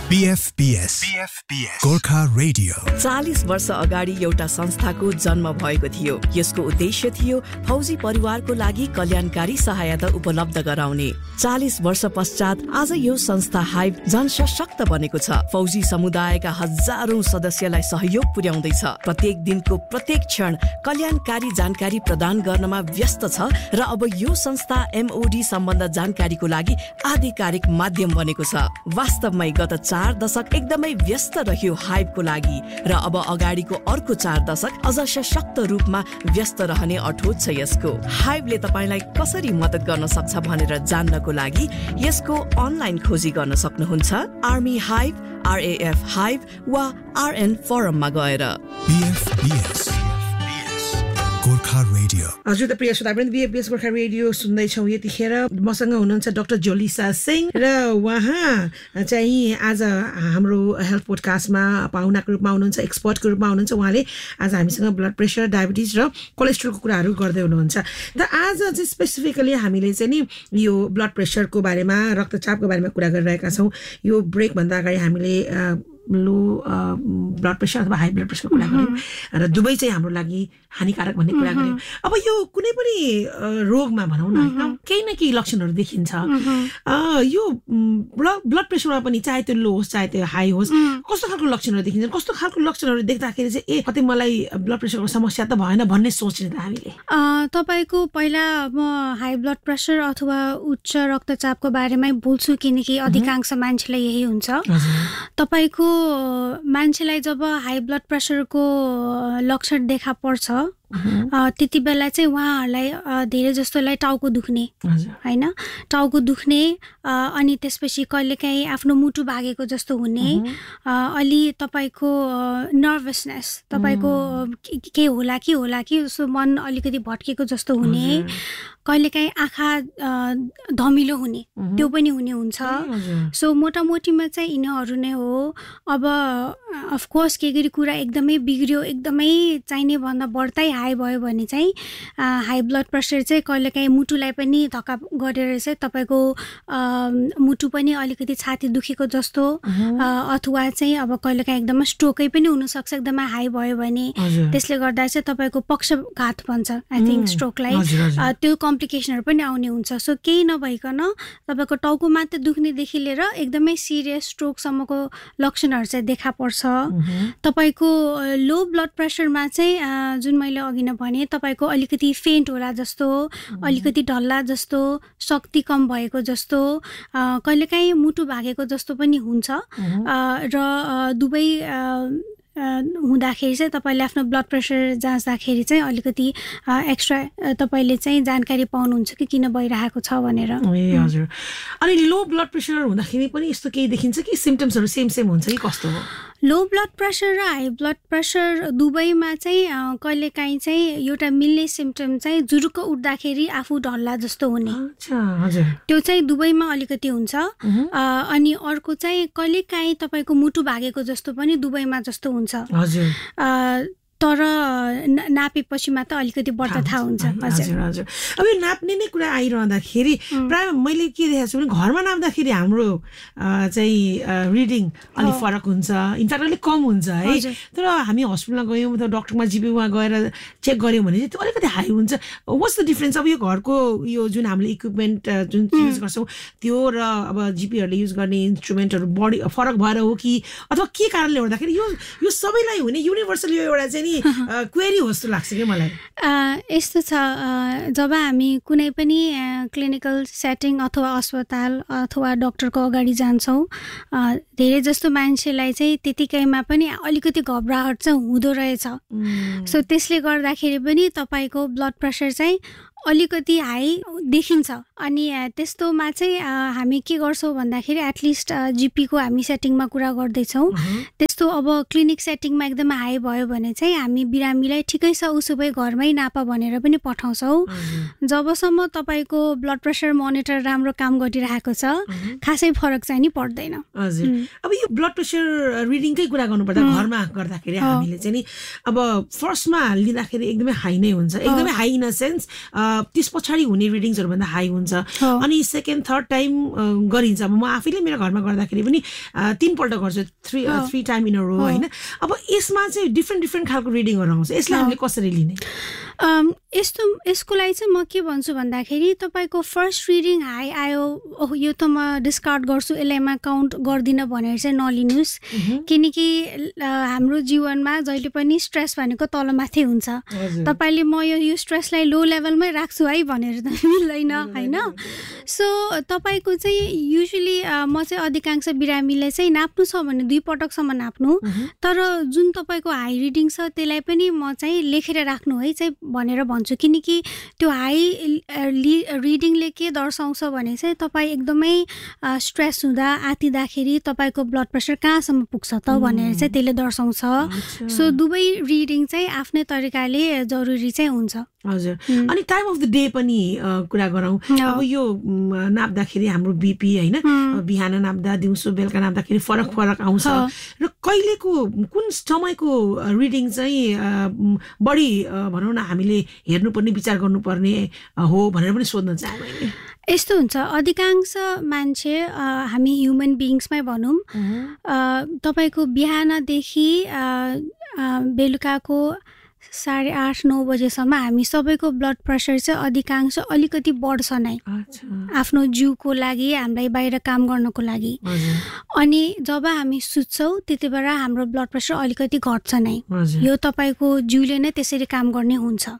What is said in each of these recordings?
BFBS Gorkha radio 40 वर्ष अगाडि एउटा संस्थाको जन्म भएको थियो। यसको उद्देश्य थियो फौजी परिवारको लागि कल्याणकारी सहायता उपलब्ध गराउने। 40 वर्ष पश्चात आज यो संस्था हाइभ झन सशक्त बनेको छ। फौजी समुदायका हजारौं सदस्यलाई सहयोग पुर्याउँदैछ। प्रत्येक दिनको प्रत्येक क्षण कल्याणकारी जानकारी प्रदान गर्नमा व्यस्त छ र अब यो संस्था MOD सम्बन्ध जानकारीको लागि आधिकारिक माध्यम बनेको छ। वास्तवमै गत 4 दशक एकदमै व्यस्त रह्यो हाइभको लागि र अब अगाडिको अर्को 4 दशक अझ सशक्त रूपमा व्यस्त रहने अठोट छ यसको। हाइभले तपाईलाई कसरी मद्दत गर्न सक्छ भनेर जान्नको लागि यसको अनलाइन खोजी गर्न सक्नुहुन्छ। आर्मी हाइभ, RAF हाइभ वा RN फोरममा गएर। BFBS Gorkha radio. हजुर त प्रिय श्रोतावृन्द, BFBS गोर्खा रेडियो सुन्दैछौँ। यतिखेर मसँग हुनुहुन्छ डाक्टर जोलिसा सिंह र उहाँ चाहिँ आज हाम्रो हेल्थ पोडकास्टमा पाहुनाको रूपमा हुनुहुन्छ, एक्सपर्टको रूपमा हुनुहुन्छ। उहाँले आज हामीसँग ब्लड प्रेसर, डायबिटिज र कोलेस्ट्रोलको कुराहरू गर्दै हुनुहुन्छ। र आज चाहिँ स्पेसिफिकली हामीले चाहिँ नि यो ब्लड प्रेसरको बारेमा, रक्तचापको बारेमा कुरा गरिरहेका छौँ। यो ब्रेकभन्दा अगाडि हामीले लो ब्लड प्रेसर अथवा हाई ब्लड प्रेसरको कुरा गऱ्यौँ र दुवै चाहिँ हाम्रो लागि हानिकारक भन्ने कुरा गऱ्यौँ। अब यो कुनै पनि रोगमा भनौँ न होइन, केही न केही लक्षणहरू देखिन्छ। यो ब्लड प्रेसरमा पनि चाहे त्यो लो होस् चाहे त्यो हाई होस्, कस्तो खालको लक्षणहरू देखिन्छ? कस्तो खालको लक्षणहरू देख्दाखेरि चाहिँ कतै मलाई ब्लड प्रेसरको समस्या त भएन भन्ने सोच्ने त हामीले? तपाईँको पहिला म हाई ब्लड प्रेसर अथवा उच्च रक्तचापको बारेमै बोल्छु, किनकि अधिकांश मान्छेलाई यही हुन्छ। तपाईँको मान्छेलाई जब हाई ब्लड प्रेसरको लक्षण देखा पर्छ त्यति बेला चाहिँ उहाँहरूलाई धेरै जस्तोलाई टाउको दुख्ने होइन, टाउको दुख्ने, अनि त्यसपछि कहिलेकाहीँ आफ्नो मुटु भागेको जस्तो हुने, अलि तपाईँको नर्भसनेस, तपाईँको के होला कि उसो मन अलिकति भट्केको जस्तो हुने, कहिलेकाहीँ आँखा धमिलो हुने, त्यो पनि हुने हुन्छ। सो मोटामोटीमा चाहिँ यिनीहरू नै हो। अब अफकोर्स के गरी कुरा एकदमै बिग्रियो, एकदमै चाहिने भन्दा बढ्दै हाई भयो भने चाहिँ हाई ब्लड प्रेसर चाहिँ कहिलेकाहीँ मुटुलाई पनि धक्का गरेर चाहिँ तपाईँको मुटु पनि अलिकति छाती दुखेको जस्तो, अथवा चाहिँ अब कहिलेकाहीँ एकदमै स्ट्रोकै पनि हुनसक्छ एकदमै हाई भयो भने। त्यसले गर्दा चाहिँ तपाईँको पक्षघात भन्छ आई थिङ्क स्ट्रोकलाई, त्यो कम्प्लिकेसनहरू पनि आउने हुन्छ। सो केही नभइकन तपाईँको टाउको मात्र दुख्नेदेखि लिएर एकदमै सिरियस स्ट्रोकसम्मको लक्षणहरू चाहिँ देखा पर्छ। तपाईँको लो ब्लड प्रेसरमा चाहिँ जुन मैले अघि नै भने, तपाईँको अलिकति फेन्ट होला जस्तो, अलिकति ढल्ला जस्तो, शक्ति कम भएको जस्तो, कहिलेकाहीँ मुटु भागेको जस्तो पनि हुन्छ। र दुवै हुँदाखेरि चाहिँ तपाईँले आफ्नो ब्लड प्रेसर जाँच्दाखेरि चाहिँ अलिकति एक्स्ट्रा तपाईँले चाहिँ जानकारी पाउनुहुन्छ कि किन भइरहेको छ भनेर। ए हजुर। अनि लो ब्लड प्रेसर हुँदाखेरि पनि यस्तो केही देखिन्छ कि सिम्पटम्सहरू सेम हुन्छ कि कस्तो हो? लो ब्लड प्रेसर र हाई ब्लड प्रेसर दुवैमा चाहिँ कहिलेकाहीँ चाहिँ एउटा मिल्ने सिम्पटम चाहिँ जुरुक्क उठ्दाखेरि आफू ढल्ला जस्तो हुने, त्यो चाहिँ दुवैमा अलिकति हुन्छ। अनि अर्को चाहिँ कहिलेकाहीँ तपाईँको मुटु भागेको जस्तो पनि दुवैमा जस्तो हुन्छ। तर नापेपछि मात्र अलिकति बढ्दा थाहा हुन्छ। हजुर हजुर। अब यो नाप्ने नै कुरा आइरहँदाखेरि प्रायः मैले के देखेको छु भने घरमा नाप्दाखेरि हाम्रो चाहिँ रिडिङ अलिक फरक हुन्छ, इनफ्याक्ट अलिक कम हुन्छ है। तर हामी हस्पिटलमा गयौँ अथवा डक्टरमा जिपीमा गएर चेक गऱ्यौँ भने चाहिँ त्यो अलिकति हाई हुन्छ। What's the difference? अब यो घरको यो जुन हामीले इक्विपमेन्ट जुन युज गर्छौँ त्यो र अब जिपीहरूले युज गर्ने इन्स्ट्रुमेन्टहरू बढी फरक भएर हो कि अथवा के कारणले गर्दाखेरि यो सबैलाई हुने युनिभर्सल यो एउटा चाहिँ क्वेरी हो जस्तो लाग्छ कि मलाई। यस्तो छ, जब हामी कुनै पनि क्लिनिकल सेटिङ अथवा अस्पताल अथवा डक्टरको अगाडि जान्छौँ, धेरै जस्तो मान्छेलाई चाहिँ त्यतिकैमा पनि अलिकति घबराहट चाहिँ हुँदो रहेछ। सो त्यसले गर्दाखेरि पनि तपाईँको ब्लड प्रेसर चाहिँ अलिकति हाई देखिन्छ। अनि त्यस्तोमा चाहिँ हामी के गर्छौँ भन्दाखेरि एटलिस्ट जिपीको हामी सेटिङमा कुरा गर्दैछौँ, त्यस्तो अब क्लिनिक सेटिङमा एकदमै हाई भयो भने चाहिँ हामी बिरामीलाई ठिकै छ उसो भए घरमै नापा भनेर पनि पठाउँछौँ। जबसम्म तपाईँको ब्लड प्रेसर मोनिटर राम्रो काम गरिरहेको छ खासै फरक चाहिँ नि पर्दैन। हजुर। अब यो ब्लड प्रेसर रिडिङकै कुरा गर्नुपर्दा घरमा गर्दाखेरि हामीले चाहिँ नि अब फर्स्टमा लिँदाखेरि एकदमै हाई नै हुन्छ, एकदमै हाई इन अ सेन्स त्यस पछाडि हुने रिडिङ्सहरू भन्दा हाई हुन्छ अनि सेकेन्ड थर्ड टाइम गरिन्छ म आफैले मेरो घरमा गर्दाखेरि पनि 3 पल्ट गर्छु 3 टाइम इन अ रो हैन अब यसमा चाहिँ डिफ्रेन्ट खालको रिडिङहरू आउँछ यसलाई हामीले कसरी लिने यसको लागि चाहिँ म के भन्छु भन्दाखेरि तपाईको फर्स्ट रिडिङ हाई आयो यो त म डिस्कार्ड गर्छु यसलाई काउन्ट गर्दिन भनेर चाहिँ नलिनुस् किनकि हाम्रो जीवनमा जहिले पनि स्ट्रेस भनेको तलमाथि हुन्छ तपाईले म यो स्ट्रेसलाई लो लेभलमै राख्छु है भनेर त मिल्दैन हैन सो तपाईको चाहिँ युजुअली म चाहिँ अधिकांश बिरामीले चाहिँ नाप्नु छ भने 2 पटकसम्म नाप्नु तर जुन तपाईको हाई रिडिङ छ त्यसलाई पनि म चाहिँ लेखेर राख्नु है चाहिँ भनेर भन्छु किनकि त्यो हाई रिडिङले के दर्शाउँछ भने चाहिँ तपाईँ एकदमै स्ट्रेस हुँदा आतिदाखेरि तपाईको ब्लड प्रेसर कहाँसम्म पुग्छ त भनेर चाहिँ त्यसले दर्शाउँछ सो दुवै रिडिङ चाहिँ आफ्नै तरिकाले जरुरी चाहिँ हुन्छ हजुर अनि टाइम अफ द डे पनि कुरा गरौँ अब यो नाप्दाखेरि हाम्रो बीपी हैन बिहान नाप्दा दिउँसो बेलुका नाप्दाखेरि फरक आउँछ र कहिलेको कुन समयको रिडिङ चाहिँ बढी भनौँ न हामीले हेर्नुपर्ने विचार गर्नुपर्ने हो भनेर पनि सोध्न चाहे यस्तो हुन्छ अधिकांश मान्छे हामी ह्युमन बिइङ्समै भनौँ तपाईको बिहानदेखि बेलुकाको 8:30-9 बजेसम्म हामी सबैको ब्लड प्रेसर चाहिँ अधिकांश अलिकति बढ्छ नै आफ्नो जिउको लागि हामीलाई बाहिर काम गर्नको लागि अनि जब हामी सुत्छौँ त्यतिबेला हाम्रो ब्लड प्रेसर अलिकति घट्छ नै यो तपाईको जिउले नै त्यसरी काम गर्ने हुन्छ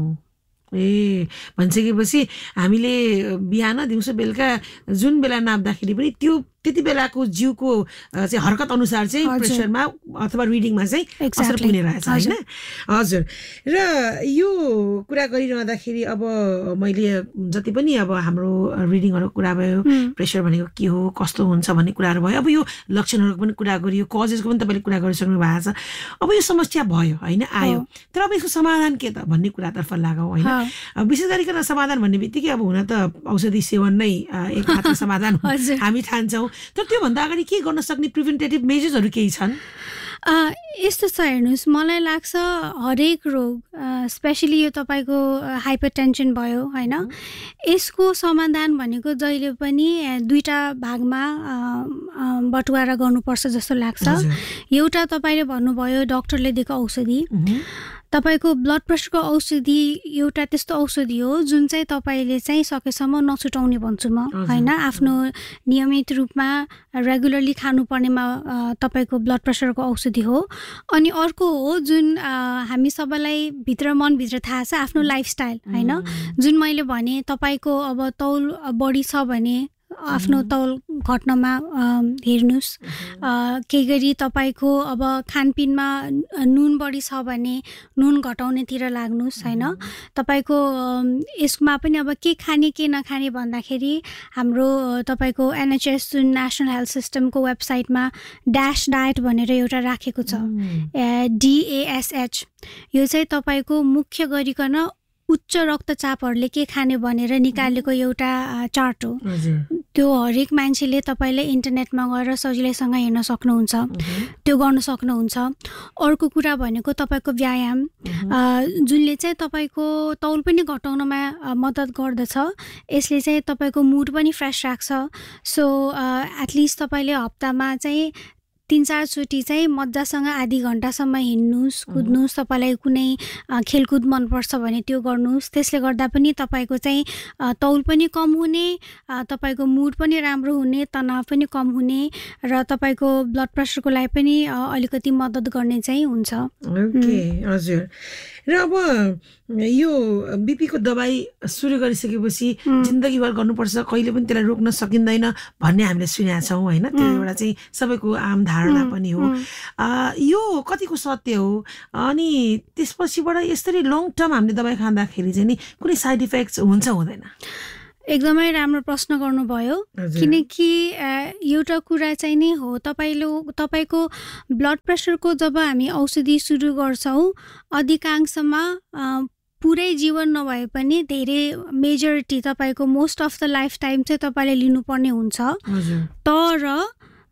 भनिसकेपछि हामीले बिहान दिउँसो बेलुका जुन बेला नाप्दाखेरि पनि त्यो त्यति बेलाको जिउको चाहिँ हरकत अनुसार चाहिँ प्रेसरमा अथवा रिडिङमा चाहिँ असर पुग्ने रहेछ हैन हजुर र यो कुरा गरिरहँदाखेरि अब मैले जति पनि अब हाम्रो रिडिङहरुको कुरा भयो प्रेसर भनेको के हो कस्तो हुन्छ भन्ने कुराहरु भयो अब यो लक्षणहरुको पनि कुरा गरियो कजेसको पनि तपाईले कुरा गरिसक्नु भएको छ अब यो समस्या भयो हैन आयो तर अब यसको समाधान के त भन्ने कुरातर्फ लागौं हैन विशेष गरिकन समाधान भन्ने बित्तिकै अब हुन त औषधि सेवन नै एक मात्र समाधान हो हामी ठान्छौं तर त्यो भन्दा अगाडि के गर्न सक्ने प्रिभेन्टेटिभ मेजर्सहरु केही छन् यस्तो छ हेर्नुस् मलाई लाग्छ हरेक रोग स्पेशली यो तपाईको हाइपरटेन्सन भयो हैन यसको समाधान भनेको जहिले पनि दुईटा भागमा बटुवारा गर्नुपर्छ जस्तो लाग्छ एउटा तपाईले भन्नुभयो डाक्टरले दिएको औषधि तपाईको ब्लड प्रेसरको औषधि एउटा त्यस्तो औषधि हो जुन चाहिँ तपाईले चाहिँ सकेसम्म नछुटाउने भन्छु म हैन आफ्नो नियमित रूपमा रेगुलरली खानुपर्नेमा तपाईको ब्लड प्रेसरको औषधि हो अनि अर्को हो जुन हामी सबैलाई मन भित्र थाहा छ आफ्नो लाइफस्टाइल हैन जुन मैले भने तपाईको अब तौल बढी छ भने आफ्नो तौल घट्नमा हेर्नुस् के गरी तपाईको अब खानपिनमा नुन बढी छ भने नुन घटाउनेतिर लाग्नुस् हैन तपाईको यसमा पनि अब के खाने के नखाने भन्दाखेरि हाम्रो तपाईको एनएचएस जुन नेशनल हेल्थ सिस्टमको वेबसाइटमा ड्याश डायट भनेर एउटा राखेको छ DASH यो चाहिँ तपाईको मुख्य गरिकन उच्च रक्तचापहरुले के खाने भनेर निकालेको एउटा चार्ट हो त्यो हरेक मान्छेले तपाईले इन्टरनेटमा गएर सजिलैसँग हेर्न सक्नुहुन्छ त्यो गर्न सक्नुहुन्छ अर्को कुरा भनेको तपाईको व्यायाम जुनले चाहिँ तपाईको तौल पनि घटाउनमा मद्दत गर्दछ यसले चाहिँ तपाईको मुड पनि फ्रेश राख्छ सो एटलिस्ट तपाईले हप्तामा चाहिँ 3-4 चोटी चाहिँ मज्जासँग आधी घण्टासम्म हिँड्नुस् कुद्नुस् तपाईलाई कुनै खेलकुद मन पर्छ भने त्यो गर्नुस् त्यसले गर्दा पनि तपाईको चाहिँ तौल पनि कम हुने तपाईको मुड पनि राम्रो हुने तनाव पनि कम हुने र तपाईको ब्लड प्रेसरको लागि पनि अलिकति मद्दत गर्ने चाहिँ हुन्छ ओके हजुर र अब यो बीपी को दबाई सुरु गरिसकेपछि जिन्दगीभर गर्नुपर्छ कहिले पनि त्यसलाई रोक्न सकिँदैन भन्ने हामीले सुनेका छौं हैन त्यो एउटा चाहिँ सबैको आम धारणा पनि हो यो कतिको सत्य हो अनि त्यसपछिबाट यसरी लङ टर्म हामीले दबाई खाँदाखेरि चाहिँ नि कुनै साइड इफेक्ट्स हुन्छ हुँदैन एकदमै राम्रो प्रश्न गर्नुभयो किनकि एउटा कुरा चाहिँ नि हो तपाईको ब्लड प्रेसरको जब हामी औषधि सुरु गर्छौं अधिकांशमा पुरै जीवन नभए पनि धेरै मेजोरिटी तपाईको most of the life time चाहिँ तपाईले लिनुपर्ने हुन्छ तर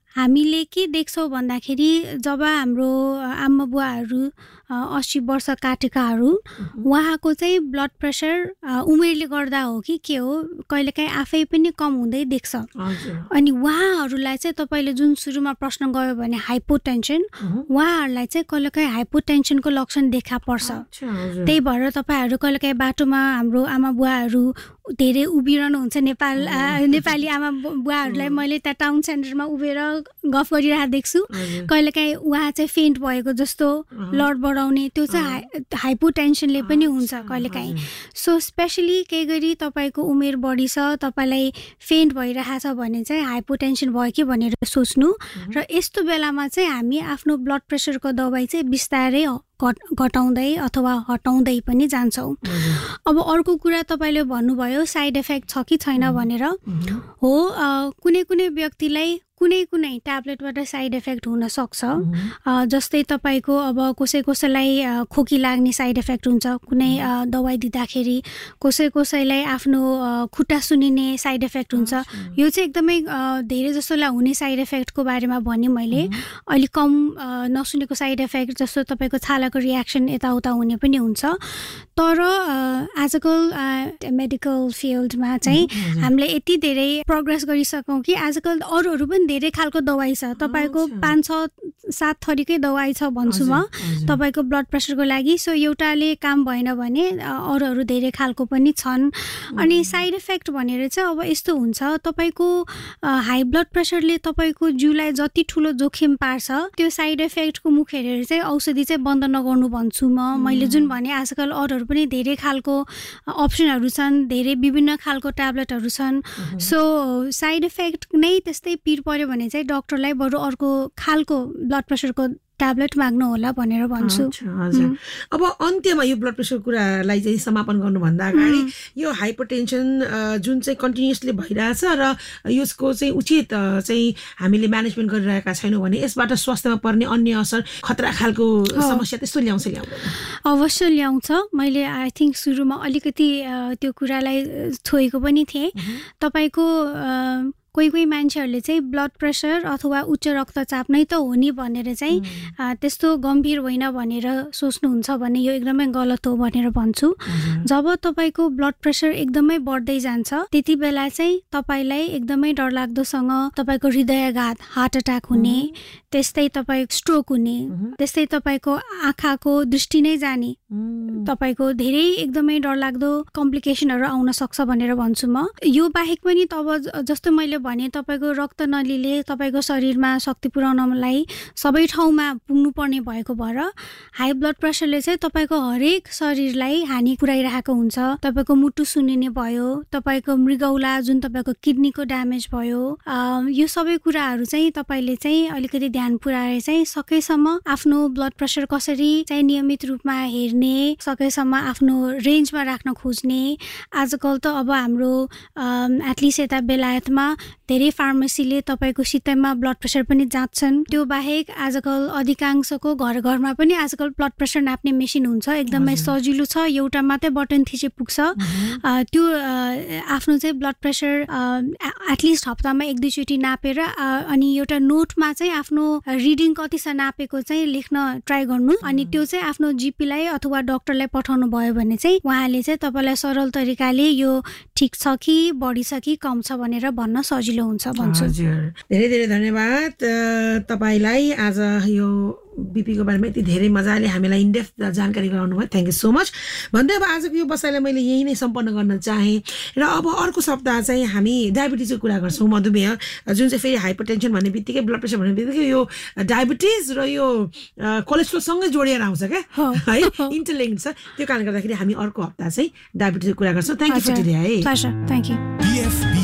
हामीले के देख्छौँ भन्दाखेरि जब हाम्रो आमा बुवाहरू 80 वर्ष काटेकाहरू उहाँको चाहिँ ब्लड प्रेसर उमेरले गर्दा हो कि के हो कहिलेकाहीँ आफै पनि कम हुँदै देख्छ अनि उहाँहरूलाई चाहिँ तपाईँले जुन सुरुमा प्रश्न गयो भने हाइपोटेन्सन उहाँहरूलाई चाहिँ कहिलेकाहीँ हाइपोटेन्सनको लक्षण देखा पर्छ त्यही भएर तपाईँहरू कहिलेकाहीँ बाटोमा हाम्रो आमा बुवाहरू धेरै उभिरहनु हुन्छ नेपाली आमा बुवाहरूलाई मैले त्यहाँ टाउन सेन्टरमा उभिएर गफ गरिरहेको देख्छु कहिलेकाहीँ उहाँ चाहिँ फेन्ट भएको जस्तो लड बढाउने त्यो चाहिँ हाइपोटेन्सनले पनि हुन्छ कहिलेकाहीँ सो स्पेसली केही गरी तपाईँको उमेर बढी छ तपाईँलाई फेन्ट भइरहेछ भने चाहिँ हाइपोटेन्सन भयो कि भनेर सोच्नु र यस्तो बेलामा चाहिँ हामी आफ्नो ब्लड प्रेसरको दबाई चाहिँ बिस्तारै घटाउँदै अथवा हटाउँदै पनि जान्छौँ अब अर्को कुरा तपाईँले भन्नुभयो साइड इफेक्ट छ कि छैन भनेर हो कुनै कुनै व्यक्तिलाई कुनै ट्याब्लेटबाट साइड इफेक्ट हुन सक्छ जस्तै तपाईँको अब कसैलाई खोकी लाग्ने साइड इफेक्ट हुन्छ कुनै दबाई दिँदाखेरि कसैलाई आफ्नो खुट्टा सुनिने साइड इफेक्ट हुन्छ यो चाहिँ एकदमै धेरै जसोलाई हुने साइड इफेक्टको बारेमा भने मैले अलि कम नसुनेको साइड इफेक्ट जस्तो तपाईँको छालाको रियाक्सन यताउता हुने पनि हुन्छ तर आजकल मेडिकल फिल्डमा चाहिँ हामीले यति धेरै प्रोग्रेस गरिसक्यौँ कि आजकल अरूहरू पनि धेरै खालको दबाई छ तपाईको 5-6-7 थरीकै दबाई छ भन्छु म तपाईको ब्लड प्रेसरको लागि सो एउटाले काम भएन भने अरूहरू धेरै खालको पनि छन् अनि साइड इफेक्ट भनेर चाहिँ अब यस्तो हुन्छ तपाईको हाई ब्लड प्रेसरले तपाईको जिउलाई जति ठुलो जोखिम पार्छ त्यो साइड इफेक्टको मुख हेरेर चाहिँ औषधि चाहिँ बन्द नगर्नु भन्छु मैले जुन भने आजकल अरूहरू पनि धेरै खालको अप्सनहरू छन् धेरै विभिन्न खालको ट्याब्लेटहरू छन् सो साइड इफेक्ट नै त्यस्तै पिर पर्यो भने चाहिँ डाक्टरलाई बरु अर्को खालको ब्लड प्रेसरको ट्याब्लेट माग्नु होला भनेर भन्छु हजुर अब अन्त्यमा यो ब्लड प्रेसर कुरालाई चाहिँ समापन गर्नुभन्दा अगाडि यो हाइपरटेन्सन जुन चाहिँ कन्टिन्युअसली भइरहेछ र यसको चाहिँ उचित चाहिँ हामीले म्यानेजमेन्ट गरिरहेका छैनौँ भने यसबाट स्वास्थ्यमा पर्ने अन्य असर खतरा खालको समस्या त्यस्तो ल्याउँदैन अवश्य ल्याउँछ मैले आई थिङ्क सुरुमा अलिकति त्यो कुरालाई छोएको पनि थिएँ तपाईको कोही मान्छेहरूले चाहिँ ब्लड प्रेसर अथवा उच्च रक्तचाप नै त हो नि भनेर चाहिँ त्यस्तो गम्भीर होइन भनेर सोच्नुहुन्छ भने यो एकदमै गलत हो भनेर भन्छु जब तपाईको ब्लड प्रेसर एकदमै बढ्दै जान्छ त्यति बेला चाहिँ तपाईलाई एकदमै डरलाग्दोसँग तपाईको हृदयाघात हार्ट अट्याक हुने त्यस्तै तपाईको स्ट्रोक हुने त्यस्तै तपाईको आँखाको दृष्टि नै जाने तपाईको धेरै एकदमै डरलाग्दो कम्प्लिकेसनहरू आउन सक्छ भनेर भन्छु म यो बाहेक पनि तब जस्तो मैले भने तपाईको रक्त नलीले तपाईको शरीरमा शक्ति पुर्याउनलाई सबै ठाउँमा पुग्नु पर्ने भएको भएर हाई ब्लड प्रेसरले चाहिँ तपाईको हरेक शरीरलाई हानि पुर्याइरहेको हुन्छ तपाईको मुटु सुन्निने भयो तपाईको मृगौला जुन तपाईको किडनीको ड्यामेज भयो यो सबै कुराहरू चाहिँ तपाईले चाहिँ अलिकति ध्यान पुर्याएर चाहिँ सकेसम्म आफ्नो ब्लड प्रेसर कसरी चाहिँ नियमित रूपमा हेर्ने सकेसम्म आफ्नो रेन्जमा राख्न खोज्ने आजकल त अब हाम्रो एटलिस्ट यता बेलायतमा धेरै फार्मेसीले तपाईको सित्तैमा ब्लड प्रेसर पनि जाँच्छन् त्यो बाहेक आजकल अधिकांशको घरमा पनि आजकल ब्लड प्रेसर नाप्ने मेसिन हुन्छ एकदमै सजिलो छ एउटा मात्रै बटन थिचे पुग्छ त्यो आफ्नो चाहिँ ब्लड प्रेसर एटलिस्ट हप्तामा 1-2 चोटि नापेर अनि एउटा नोटमा चाहिँ आफ्नो रिडिङ कति छ नापेको चाहिँ लेख्न ट्राई गर्नु अनि त्यो चाहिँ आफ्नो जीपीलाई अथवा डाक्टरलाई पठाउनु भयो भने चाहिँ उहाँले चाहिँ तपाईलाई सरल तरिकाले यो ठीक छ कि बढी छ कि कम छ भनेर भन्न सजिलो हुन्छ भन्छु धेरै धेरै धन्यवाद तपाईलाई आज यो बीपीको बारेमा यति धेरै मजाले हामीलाई इनडेप्थ जानकारी गराउनु भयो थ्यांक यू सो मच भन्दै अब आजको यो बसाइलाई मैले यही नै सम्पन्न गर्न चाहे र अब अर्को सप्ताह चाहिँ हामी डायबिटिजको कुरा गर्छौं मधुमेह जुन चाहिँ फेरि हाइपरटेन्सन भन्ने बित्तिकै ब्लड प्रेसर भन्ने बित्तिकै यो डायबिटिज र यो कोलेस्ट्रोल सँगै जोडिएर आउँछ के है इन्टरलिङ्क्ड छ त्यो कारणले गर्दाखेरि हामी अर्को हप्ता चाहिँ डायबिटिजको कुरा गर्छौं थ्यांक यू फर टुडे है प्लेजर थ्यांक यू